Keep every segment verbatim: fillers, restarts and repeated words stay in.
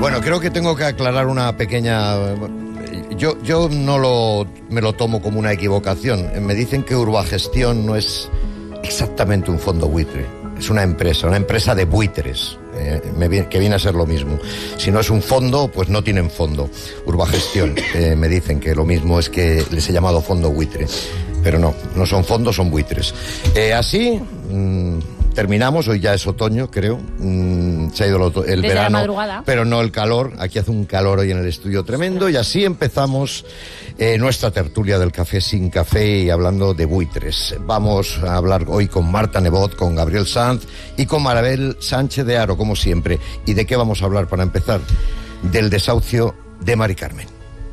Bueno, creo que tengo que aclarar una pequeña... Yo, yo no lo, me lo tomo como una equivocación. Me dicen que Urbagestión no es exactamente un fondo buitre. Es una empresa, una empresa de buitres, eh, me, que viene a ser lo mismo. Si no es un fondo, pues no tienen fondo. Urbagestión, eh, me dicen que lo mismo es que les he llamado fondo buitre. Pero no, no son fondos, son buitres. Eh, así... Mmm, terminamos, hoy ya es otoño, creo. Mm, se ha ido el, el Desde verano, la madrugada. Pero no el calor. Aquí hace un calor hoy en el estudio tremendo. Y así empezamos eh, nuestra tertulia del café sin café y hablando de buitres. Vamos a hablar hoy con Marta Nebot, con Gabriel Sanz y con Marabel Sánchez de Haro, como siempre. ¿Y de qué vamos a hablar para empezar? Del desahucio de Mari Carmen.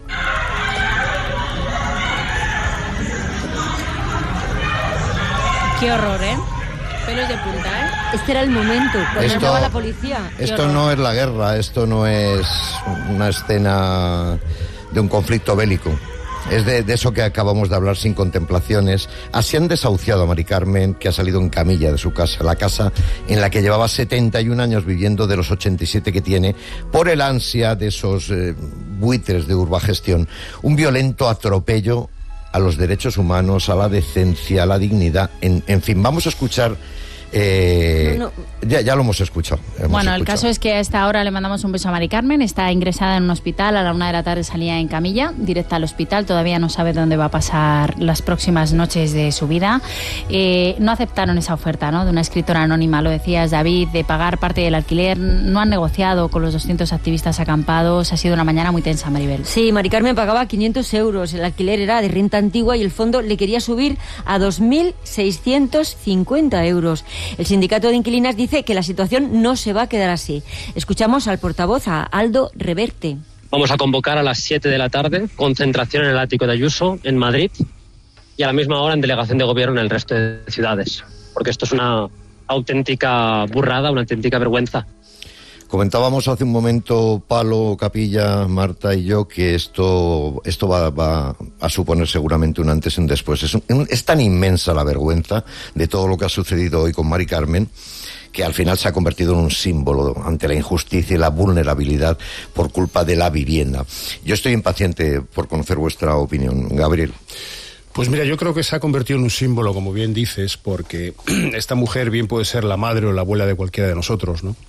Qué horror, ¿eh? Pelos de punta, ¿eh? Este era el momento, cuando Esto- entraba la policía. Esto no es la guerra, esto no es una escena de un conflicto bélico. Es de, de eso que acabamos de hablar sin contemplaciones. Así han desahuciado a Mari Carmen, que ha salido en camilla de su casa, la casa en la que llevaba setenta y un años viviendo de los ochenta y siete que tiene, por el ansia de esos eh, buitres de Urbagestión. Un violento atropello a los derechos humanos, a la decencia, a la dignidad. En, en fin, vamos a escuchar... Eh, No, no. Ya, ya lo hemos escuchado. hemos Bueno, el escuchado. caso es que a esta hora le mandamos un beso a Mari Carmen. Está ingresada en un hospital, a la una de la tarde salía en camilla, directa al hospital. Todavía no sabe dónde va a pasar las próximas noches de su vida. Eh, no aceptaron esa oferta, ¿no?, de una escritora anónima, lo decías, David, de pagar parte del alquiler. No han negociado con los doscientos activistas acampados. Ha sido una mañana muy tensa, Maribel. Sí, Mari Carmen pagaba quinientos euros, el alquiler era de renta antigua y el fondo le quería subir a dos mil seiscientos cincuenta euros. El sindicato de inquilinas dice que la situación no se va a quedar así. Escuchamos al portavoz, a Aldo Reverte. Vamos a convocar a las siete de la tarde, concentración en el ático de Ayuso, en Madrid, y a la misma hora en delegación de gobierno en el resto de ciudades. Porque esto es una auténtica burrada, una auténtica vergüenza. Comentábamos hace un momento, Palo, Capilla, Marta y yo, que esto, esto va, va a suponer seguramente un antes y un después. Es, un, es tan inmensa la vergüenza de todo lo que ha sucedido hoy con Mari Carmen, que al final se ha convertido en un símbolo ante la injusticia y la vulnerabilidad por culpa de la vivienda. Yo estoy impaciente por conocer vuestra opinión, Gabriel. Pues mira, yo creo que se ha convertido en un símbolo, como bien dices, porque esta mujer bien puede ser la madre o la abuela de cualquiera de nosotros, ¿no?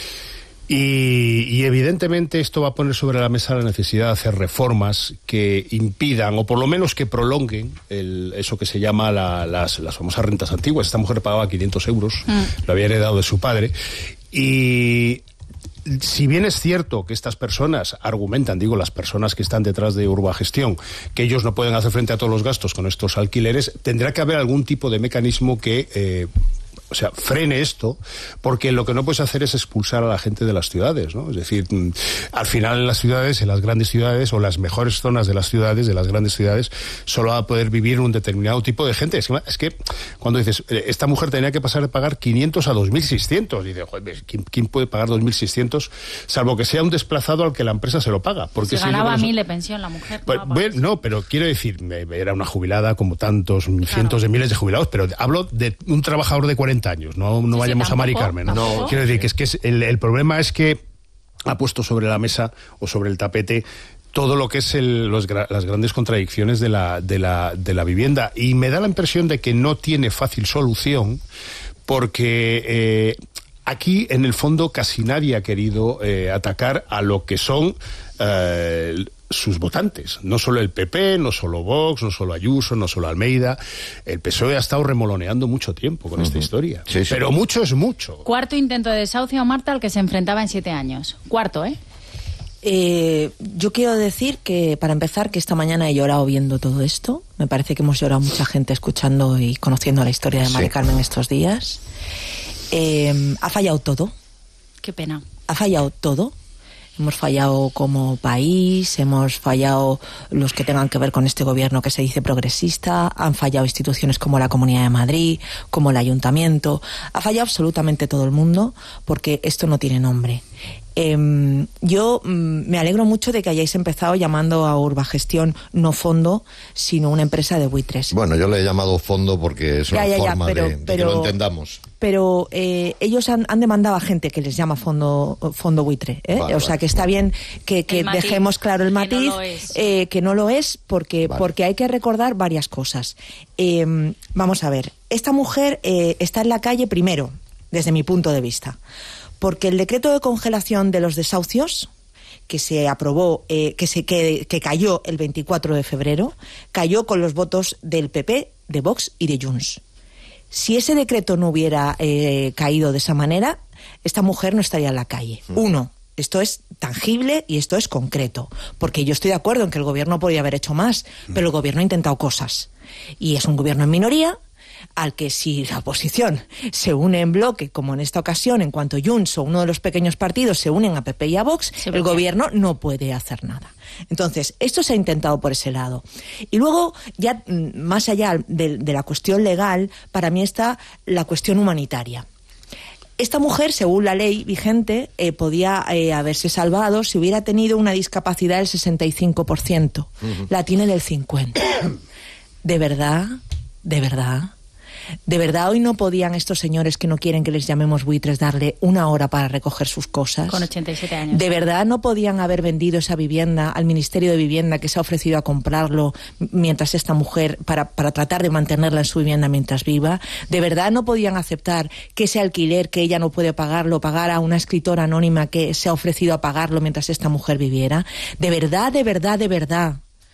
Y, y evidentemente esto va a poner sobre la mesa la necesidad de hacer reformas que impidan, o por lo menos que prolonguen, el, eso que se llama la, las, las famosas rentas antiguas. Esta mujer pagaba quinientos euros, mm. lo había heredado de su padre, y... Si bien es cierto que estas personas argumentan, digo, las personas que están detrás de Urbagestión, que ellos no pueden hacer frente a todos los gastos con estos alquileres, tendrá que haber algún tipo de mecanismo que... Eh, O sea, frene esto, porque lo que no puedes hacer es expulsar a la gente de las ciudades, ¿no? Es decir, al final en las ciudades, en las grandes ciudades, o las mejores zonas de las ciudades, de las grandes ciudades, solo va a poder vivir un determinado tipo de gente. Es que, es que cuando dices, esta mujer tenía que pasar de pagar quinientos a dos mil seiscientos, y dices, joder, ¿quién, ¿quién puede pagar dos mil seiscientos? Salvo que sea un desplazado al que la empresa se lo paga. Porque se si ganaba no, mil de pensión la mujer. Pues, no, bueno, no, pero quiero decir, era una jubilada como tantos, claro, cientos de miles de jubilados, pero hablo de un trabajador de cuarenta años, no, no sí, vayamos sí, a Mari Carmen, ¿no? No. Quiero decir que es que es, el, el problema es que ha puesto sobre la mesa o sobre el tapete todo lo que es el, los, las grandes contradicciones de la, de, la, de la vivienda, y me da la impresión de que no tiene fácil solución, porque eh, aquí en el fondo casi nadie ha querido eh, atacar a lo que son eh, sus votantes, no solo el P P, no solo Vox, no solo Ayuso, no solo Almeida. El P S O E ha estado remoloneando mucho tiempo con uh-huh. esta historia, sí, sí. Pero mucho es mucho. Cuarto intento de desahucio, Marta, al que se enfrentaba en siete años. Cuarto, ¿eh? Eh, yo quiero decir que, para empezar, que esta mañana he llorado viendo todo esto. Me parece que hemos llorado mucha gente escuchando y conociendo la historia de Mari sí. Carmen estos días. Eh, ha fallado todo. Qué pena. Ha fallado todo. Hemos fallado como país, hemos fallado los que tengan que ver con este gobierno que se dice progresista, han fallado instituciones como la Comunidad de Madrid, como el Ayuntamiento, ha fallado absolutamente todo el mundo, porque esto no tiene nombre. Eh, yo mm, me alegro mucho de que hayáis empezado llamando a Urbagestión no fondo, sino una empresa de buitres. Bueno, yo le he llamado fondo porque es una ya, ya, forma ya, pero, de, de pero, que lo entendamos. Pero eh, ellos han, han demandado a gente que les llama fondo fondo buitre, ¿eh? Vale, o sea vale. que está bien que, que matiz, dejemos claro el matiz, que no lo es. eh, que no lo es porque, Vale. porque hay que recordar varias cosas. Eh, vamos a ver, esta mujer eh, está en la calle primero, desde mi punto de vista, porque el decreto de congelación de los desahucios que se aprobó, eh, que se que, que cayó el veinticuatro de febrero, cayó con los votos del P P, de Vox y de Junts. Si ese decreto no hubiera eh, caído de esa manera, esta mujer no estaría en la calle. Mm. Uno, esto es tangible y esto es concreto, porque yo estoy de acuerdo en que el gobierno podría haber hecho más, mm. pero el gobierno ha intentado cosas. Y es un gobierno en minoría, al que si la oposición se une en bloque, como en esta ocasión, en cuanto Junts o uno de los pequeños partidos se unen a P P y a Vox, sí, el gobierno no puede hacer nada. Entonces, esto se ha intentado por ese lado. Y luego, ya más allá de, de la cuestión legal, para mí está la cuestión humanitaria. Esta mujer, según la ley vigente, eh, podía eh, haberse salvado si hubiera tenido una discapacidad del sesenta y cinco por ciento. Uh-huh. La tiene del cincuenta por ciento. ¿De verdad? ¿De verdad? ¿De verdad hoy no podían estos señores que no quieren que les llamemos buitres darle una hora para recoger sus cosas? Con ochenta y siete años. ¿De verdad no podían haber vendido esa vivienda al Ministerio de Vivienda, que se ha ofrecido a comprarlo mientras esta mujer, para, para tratar de mantenerla en su vivienda mientras viva? ¿De verdad no podían aceptar que ese alquiler que ella no puede pagarlo, pagara a una escritora anónima que se ha ofrecido a pagarlo mientras esta mujer viviera? ¿De verdad, de verdad, de verdad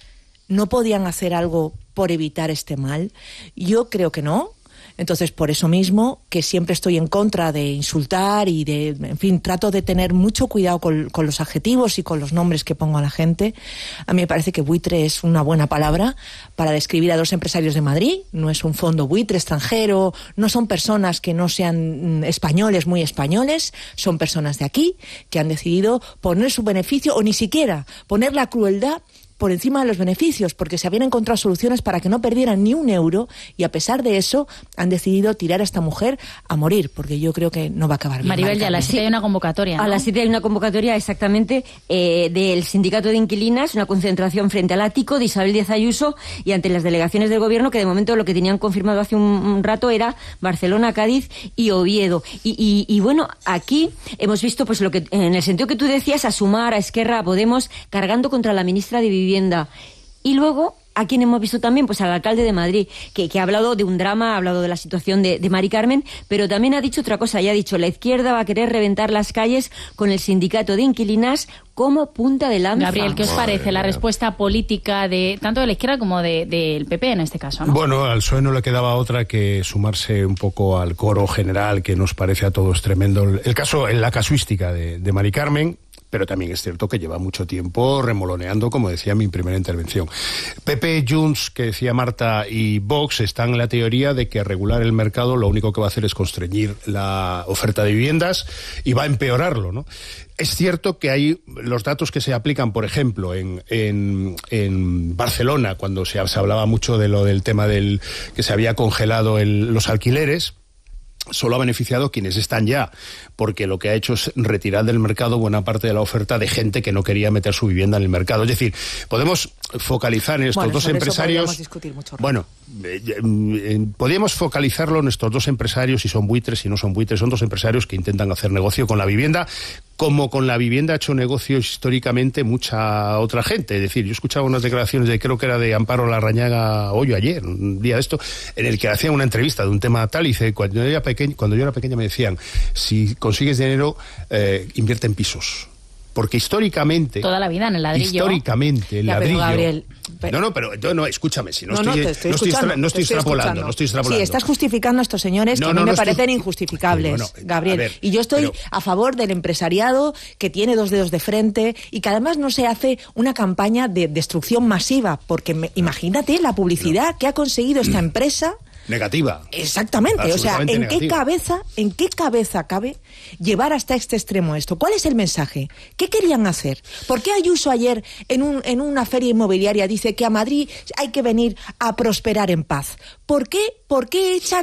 no podían hacer algo por evitar este mal? Yo creo que no. Entonces, por eso mismo, que siempre estoy en contra de insultar y de, en fin, trato de tener mucho cuidado con, con los adjetivos y con los nombres que pongo a la gente. A mí me parece que buitre es una buena palabra para describir a dos empresarios de Madrid. No es un fondo buitre extranjero, no son personas que no sean españoles, muy españoles, son personas de aquí que han decidido poner su beneficio o ni siquiera poner la crueldad por encima de los beneficios, porque se habían encontrado soluciones para que no perdieran ni un euro, y a pesar de eso han decidido tirar a esta mujer a morir, porque yo creo que no va a acabar bien. Maribel, ya a las siete hay una convocatoria, ¿no? A las siete hay una convocatoria, exactamente, eh, del Sindicato de Inquilinas, una concentración frente al ático de Isabel Díaz Ayuso y ante las delegaciones del gobierno, que de momento lo que tenían confirmado hace un, un rato era Barcelona, Cádiz y Oviedo. Y, y, y bueno, aquí hemos visto, pues lo que, en el sentido que tú decías, a Sumar, a Esquerra, a Podemos, cargando contra la ministra de Vivienda. Vivienda. Y luego, a quien hemos visto también, pues al alcalde de Madrid, que, que ha hablado de un drama, ha hablado de la situación de, de Mari Carmen, pero también ha dicho otra cosa, y ha dicho, la izquierda va a querer reventar las calles con el sindicato de inquilinas como punta de lanza. Gabriel, ¿qué os parece la respuesta política de tanto de la izquierda como del de, de P P en este caso, ¿no? Bueno, al P S O E no le quedaba otra que sumarse un poco al coro general, que nos parece a todos tremendo. El caso, en la casuística de, de Mari Carmen, pero también es cierto que lleva mucho tiempo remoloneando, como decía en mi primera intervención. P P, Junts, que decía Marta, y Vox están en la teoría de que regular el mercado lo único que va a hacer es constreñir la oferta de viviendas y va a empeorarlo, ¿no? Es cierto que hay los datos que se aplican, por ejemplo, en, en, en Barcelona, cuando se, se hablaba mucho de lo del tema del que se había congelado el, los alquileres, solo ha beneficiado a quienes están ya, porque lo que ha hecho es retirar del mercado buena parte de la oferta de gente que no quería meter su vivienda en el mercado. Es decir, podemos focalizar en estos bueno, pues dos empresarios. Mucho bueno, eh, eh, podríamos focalizarlo en estos dos empresarios, si son buitres, si no son buitres. Son dos empresarios que intentan hacer negocio con la vivienda, como con la vivienda ha hecho negocios históricamente mucha otra gente. Es decir, yo escuchaba unas declaraciones de, creo que era de Amparo Larrañaga Hoyo ayer, un día de esto, en el que hacían una entrevista de un tema tal, y dice, cuando yo era pequeño, cuando yo era pequeña me decían, si consigues dinero, eh, invierte en pisos. Porque históricamente... Toda la vida en el ladrillo. Históricamente, el ya, ladrillo... Pero Gabriel, pero... No, no, pero no, no, escúchame, si no, no, estoy, no, te estoy no estoy, escuchando, no estoy te estoy extrapolando, escuchando. no estoy extrapolando. Sí, estás justificando a estos señores no, que a mí no, me no parecen estoy... injustificables, bueno, Gabriel. ver, y yo estoy pero... a favor del empresariado que tiene dos dedos de frente y que además no se hace una campaña de destrucción masiva, porque me, imagínate la publicidad no. que ha conseguido esta empresa... Negativa. Exactamente, o sea, ¿en negativa. qué cabeza, en qué cabeza cabe llevar hasta este extremo esto? ¿Cuál es el mensaje? ¿Qué querían hacer? ¿Por qué Ayuso ayer en un en una feria inmobiliaria dice que a Madrid hay que venir a prosperar en paz? ¿Por qué, por qué echan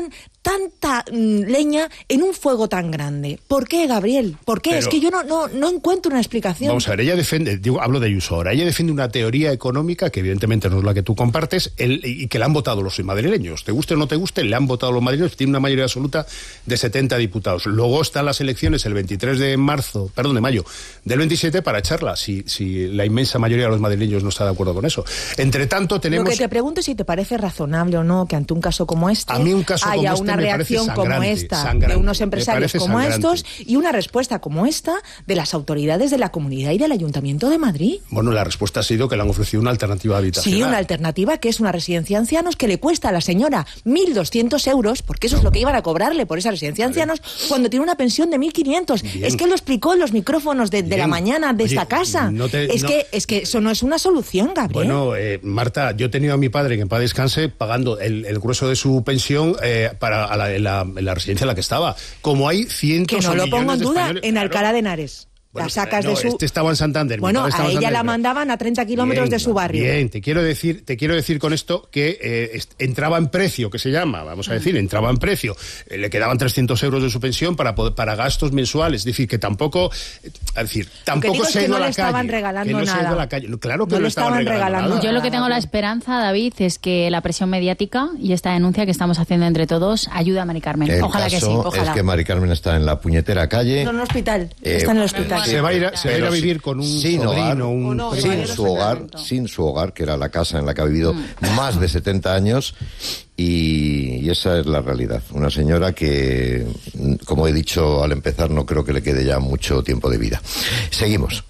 tanta mm, leña en un fuego tan grande? ¿Por qué, Gabriel? ¿Por qué? Pero, es que yo no, no, no encuentro una explicación. Vamos a ver, ella defiende, digo, hablo de Ayuso ahora, ella defiende una teoría económica que evidentemente no es la que tú compartes el, y que la han votado los madrileños. Te guste o no te guste, le han votado los madrileños, tiene una mayoría absoluta de setenta diputados. Luego están las elecciones el veintitrés de marzo, perdón, de mayo del veintisiete para echarla, si, si la inmensa mayoría de los madrileños no está de acuerdo con eso. Entre tanto, tenemos... Lo que te pregunto es si te parece razonable o no que ante un caso como este a mí un caso haya como este una reacción sangrante, como esta sangrante, de unos empresarios como sangrante. estos y una respuesta como esta de las autoridades de la comunidad y del Ayuntamiento de Madrid. Bueno, la respuesta ha sido que le han ofrecido una alternativa habitacional. Sí, una alternativa que es una residencia de ancianos que le cuesta a la señora mil doscientos euros, porque eso es lo que iban a cobrarle por esa residencia de ancianos, cuando tiene una pensión de mil quinientos. Es que lo explicó en los micrófonos de, de la mañana de Oye, esta casa. No te, es, no... que, es que eso no es una solución, Gabriel. Bueno, eh, Marta, yo he tenido a mi padre, que en paz descanse, pagando el, el grueso de su pensión eh, para a la, en la, en la residencia en la que estaba. Como hay cientos que no lo pongo en duda, españoles, en Alcalá de Henares. Bueno, la sacas no, de su... Este estaba en Santander. Bueno, a ella Santander, la mandaban a treinta kilómetros de su barrio. Bien, te quiero decir, te quiero decir con esto que eh, entraba en precio, que se llama, vamos a decir, entraba en precio. Eh, le quedaban trescientos euros de su pensión para poder, para gastos mensuales. Es decir, que tampoco, eh, es decir, tampoco se ha ido a la calle. No le estaban regalando no nada. A la calle. Claro que no no le estaban, estaban regalando, regalando nada. Yo lo que tengo la esperanza, David, es que la presión mediática y esta denuncia que estamos haciendo entre todos ayuda a Mari Carmen. El ojalá caso que sí, ojalá. Es que Mari Carmen está en la puñetera calle. No, en el hospital. Eh, está en el hospital. Se va a ir a, se va a, ir a vivir con un sin sobrino, hogar, un no, sin su hogar, sin su hogar, que era la casa en la que ha vivido mm. más de setenta años, y, y esa es la realidad. Una señora que, como he dicho al empezar, no creo que le quede ya mucho tiempo de vida. Seguimos.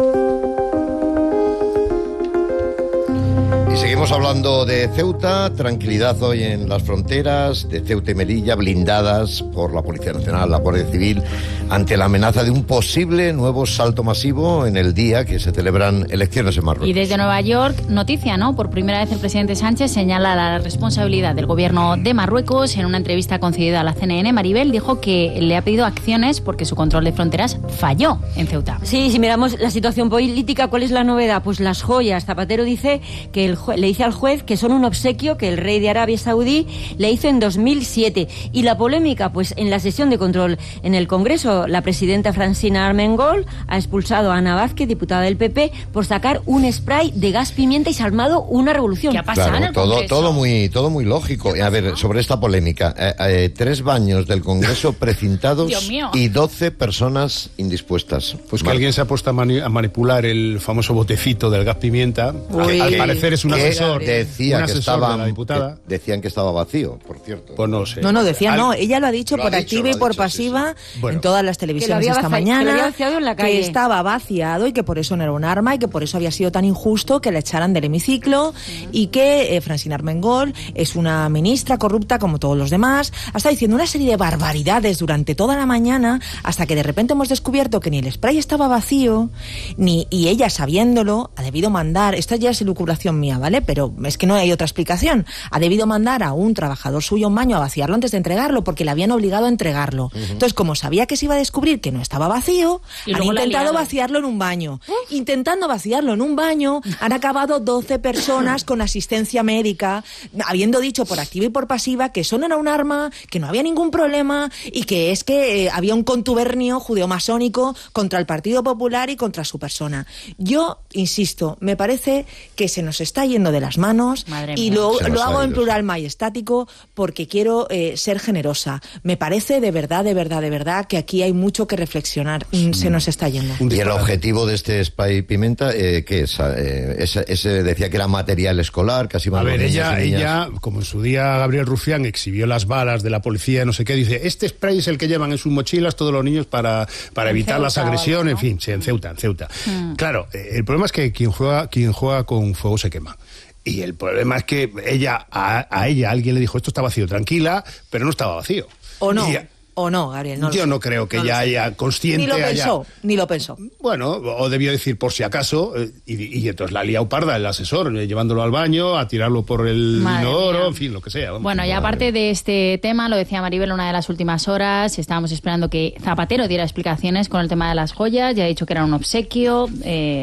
Seguimos hablando de Ceuta, tranquilidad hoy en las fronteras de Ceuta y Melilla, blindadas por la Policía Nacional, la Guardia Civil, ante la amenaza de un posible nuevo salto masivo en el día que se celebran elecciones en Marruecos. Y desde Nueva York, noticia, ¿no? Por primera vez el presidente Sánchez señala la responsabilidad del gobierno de Marruecos. En una entrevista concedida a la C N N, Maribel dijo que le ha pedido acciones porque su control de fronteras falló en Ceuta. Sí, si miramos la situación política, ¿cuál es la novedad? Pues las joyas. Zapatero dice que el le dice al juez que son un obsequio que el rey de Arabia Saudí le hizo en dos mil siete. Y la polémica, pues en la sesión de control en el Congreso, la presidenta Francina Armengol ha expulsado a Ana Vázquez, diputada del P P, por sacar un spray de gas pimienta y se ha armado una revolución. ¿Qué ha pasado claro, en el todo, Congreso? todo muy, todo muy lógico. A ver, sobre esta polémica, eh, eh, tres baños del Congreso precintados y doce personas indispuestas. Pues que alguien se ha puesto a, mani a manipular el famoso botecito del gas pimienta. Uy, al parecer es un asesor. Decía un que asesor estaba, de la diputada. Que decían que estaba vacío, por cierto. Pues no sé. No, no, decía Al... no. Ella lo ha dicho lo por ha activa dicho, y por dicho, pasiva sí, sí. Bueno, en todas las televisiones esta mañana. Que lo había vaciado en la calle. Que estaba vaciado y que por eso no era un arma y que por eso había sido tan injusto que la echaran del hemiciclo sí. y que eh, Francina Armengol es una ministra corrupta como todos los demás. Ha estado diciendo una serie de barbaridades durante toda la mañana hasta que de repente hemos descubierto que ni el spray estaba vacío ni y ella sabiéndolo ha debido mandar, esta ya es elucubración mía, ¿vale? Pero es que no hay otra explicación. Ha debido mandar a un trabajador suyo un baño a vaciarlo antes de entregarlo porque le habían obligado a entregarlo. Uh-huh. Entonces, como sabía que se iba a descubrir que no estaba vacío, han intentado vaciarlo en un baño. Uh. Intentando vaciarlo en un baño, han acabado doce personas con asistencia médica, habiendo dicho por activa y por pasiva que eso no era un arma, que no había ningún problema y que es que eh, había un contubernio judeomasónico contra el Partido Popular y contra su persona. Yo, insisto, me parece que se nos está yendo de las manos. Madre y mía. lo, lo hago en plural majestático porque quiero eh, ser generosa. Me parece de verdad, de verdad, de verdad que aquí hay mucho que reflexionar. Mm. Se nos está yendo. ¿Y el objetivo de este spray pimienta eh, qué es? Eh, ese, ese decía que era material escolar, casi más. A ver, ella, ella, como en su día Gabriel Rufián exhibió las balas de la policía, no sé qué, dice, este spray es el que llevan en sus mochilas todos los niños para, para evitar Ceuta, las agresiones, algo, ¿no? En fin, sí, en Ceuta, en Ceuta. Mm. Claro, eh, el problema es que quien juega, quien juega con fuego se quema. Y el problema es que ella, a, a ella alguien le dijo, esto está vacío, tranquila, pero no estaba vacío. ¿O no? Y, O no, Gabriel, no Yo lo no sé. creo que no ella haya consciente... Ni lo haya... pensó, ni lo pensó. Bueno, o debió decir por si acaso, eh, y, y entonces la ha liado parda el asesor, eh, llevándolo al baño, a tirarlo por el inodoro, en fin, lo que sea. Vamos. Bueno, y aparte de este tema, lo decía Maribel en una de las últimas horas, estábamos esperando que Zapatero diera explicaciones con el tema de las joyas, ya ha dicho que era un obsequio, eh,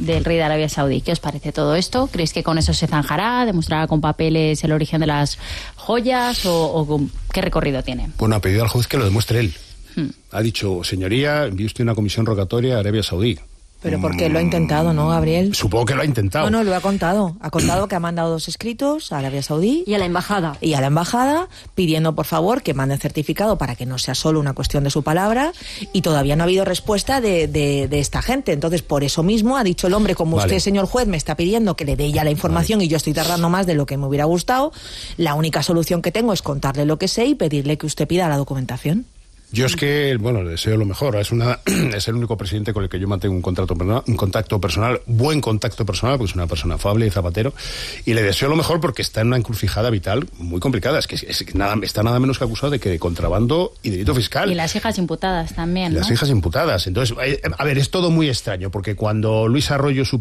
del rey de Arabia Saudí. ¿Qué os parece todo esto? ¿Creéis que con eso se zanjará? ¿Demostrará con papeles el origen de las joyas? ¿O, o qué recorrido tiene? Bueno, ha pedido al juez que lo demuestre él. Hmm. Ha dicho, señoría, envíe usted una comisión rogatoria a Arabia Saudí. Pero porque lo ha intentado, ¿no, Gabriel? Supongo que lo ha intentado. No, no, lo ha contado. Ha contado que ha mandado dos escritos a Arabia Saudí. Y a la embajada. Y a la embajada, pidiendo, por favor, que manden certificado para que no sea solo una cuestión de su palabra. Y todavía no ha habido respuesta de, de, de esta gente. Entonces, por eso mismo, ha dicho el hombre, como vale. usted, señor juez, me está pidiendo que le dé ya la información vale. y yo estoy tardando más de lo que me hubiera gustado, la única solución que tengo es contarle lo que sé y pedirle que usted pida la documentación. Yo es que, bueno, le deseo lo mejor. Es una es el único presidente con el que yo mantengo un contacto, un contacto personal, buen contacto personal, porque es una persona afable y zapatero. Y le deseo lo mejor porque está en una encrucijada vital muy complicada. Es que, es que nada, está nada menos que acusado de que de contrabando y delito fiscal. Y las hijas imputadas también, y ¿no? Las hijas imputadas. Entonces, a ver, es todo muy extraño, porque cuando Luis Arroyo, su